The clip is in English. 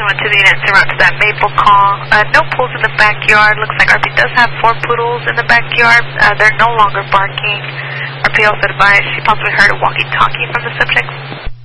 911 to the unit to route to that Maple call. No pools in the backyard. Looks like RP does have 4 poodles in the backyard. They're no longer barking. RP also advised she possibly heard a walkie-talkie from the subject.